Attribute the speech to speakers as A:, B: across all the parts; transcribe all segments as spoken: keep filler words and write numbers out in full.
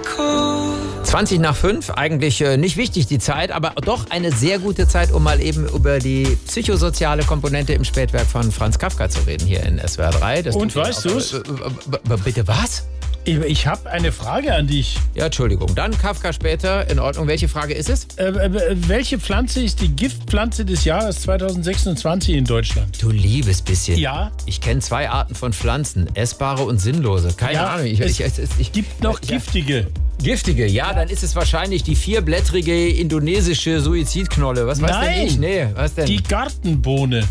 A: zwanzig nach fünf, eigentlich äh, nicht wichtig die Zeit, aber doch eine sehr gute Zeit, um mal eben über die psychosoziale Komponente im Spätwerk von Franz Kafka zu reden hier in S W R drei. Das
B: Und weißt du's?
A: Äh, äh, bitte was?
B: Ich, ich habe eine Frage an dich.
A: Ja, Entschuldigung. Dann Kafka später. In Ordnung. Welche Frage ist es?
B: Äh, äh, welche Pflanze ist die Giftpflanze des Jahres zwanzig sechsundzwanzig in Deutschland?
A: Du liebes bisschen.
B: Ja.
A: Ich kenne zwei Arten von Pflanzen. Essbare und sinnlose. Keine
B: Ja,
A: Ahnung. Ich,
B: es
A: ich, ich, ich,
B: gibt noch
A: ja.
B: giftige.
A: Giftige, ja, dann ist es wahrscheinlich die vierblättrige indonesische Suizidknolle. Was weiß
B: Nein,
A: denn ich? Nee, was denn?
B: Die Gartenbohne.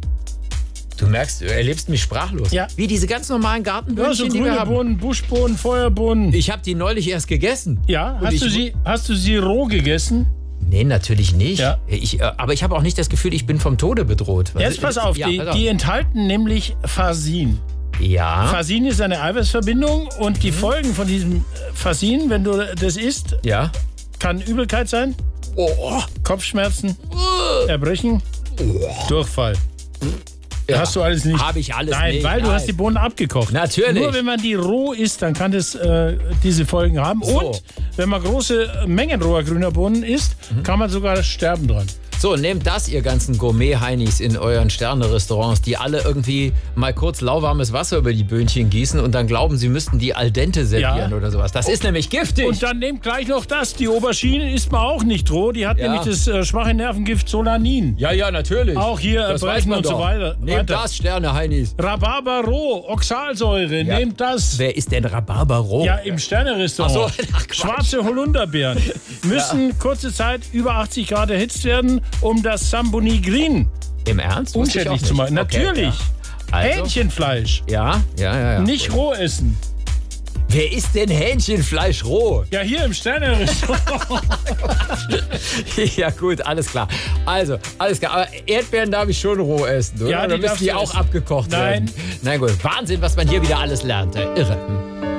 A: Du merkst, du erlebst mich sprachlos.
B: Ja.
A: Wie diese ganz normalen
B: Ja,
A: Gartenböhnchen,
B: so
A: die wir
B: grüne
A: haben.
B: Bohnen, Buschbohnen, Feuerbohnen.
A: Ich habe die neulich erst gegessen.
B: Ja,
A: Und
B: hast
A: ich-
B: du, sie, hast du sie roh gegessen?
A: Nee, natürlich nicht.
B: Ja.
A: Ich, äh, aber ich habe auch nicht das Gefühl, ich bin vom Tode bedroht. Was
B: Jetzt
A: ist-
B: pass auf,
A: ja,
B: die,
A: pass auf.
B: die enthalten nämlich Fasin.
A: Ja,
B: Fasin ist eine Eiweißverbindung und
A: Mhm.
B: die Folgen von diesem äh, Fasin, wenn du das isst,
A: ja.
B: kann Übelkeit sein,
A: Oh,
B: Kopfschmerzen, Erbrechen, Durchfall.
A: ja.
B: Hast du alles nicht?
A: Habe ich alles
B: Nein,
A: nicht.
B: weil du
A: Nein.
B: hast die Bohnen abgekocht.
A: Natürlich.
B: Nur wenn man die roh isst, dann kann das äh, diese Folgen haben.
A: So.
B: Und wenn man große Mengen roher grüner Bohnen isst,
A: Mhm.
B: kann man sogar sterben dran.
A: So, nehmt das, ihr ganzen Gourmet-Heinis in euren Sterne-Restaurants, die alle irgendwie mal kurz lauwarmes Wasser über die Böhnchen gießen und dann glauben, sie müssten die al dente servieren
B: Ja.
A: oder sowas. Das ist nämlich giftig.
B: Und dann nehmt gleich noch das. Die Aubergine isst man auch nicht roh. Die hat
A: Ja.
B: nämlich das äh, schwache Nervengift Solanin.
A: ja, ja, natürlich.
B: Auch hier
A: das
B: Erbrechen
A: weiß man
B: und so
A: doch.
B: weiter.
A: Nehmt
B: Weiter.
A: das, Sterne-Heinis.
B: Rhabarber roh, Oxalsäure,
A: Ja.
B: nehmt das.
A: Wer ist denn Rhabarber roh?
B: Ja, im Sternerestaurant.
A: Ach so, ach, Quatsch.
B: Schwarze Holunderbeeren müssen kurze Zeit über achtzig Grad erhitzt werden, um das Samboni Green
A: Im Ernst? Wusste ich auch
B: unschädlich
A: nicht.
B: zu machen.
A: Okay,
B: Natürlich.
A: ja. Also,
B: Hähnchenfleisch.
A: ja, ja, ja, ja.
B: Nicht roh essen.
A: Wer isst denn Hähnchenfleisch roh?
B: Ja, hier im Sternerestaurant.
A: Ja gut, alles klar. Also, alles klar. Aber Erdbeeren darf ich schon roh essen, oder?
B: Ja, die
A: oder müssen
B: darfst
A: die
B: du
A: auch
B: essen.
A: abgekocht
B: Nein.
A: werden? Nein, gut. Wahnsinn, was man hier wieder alles lernt. Irre. Hm.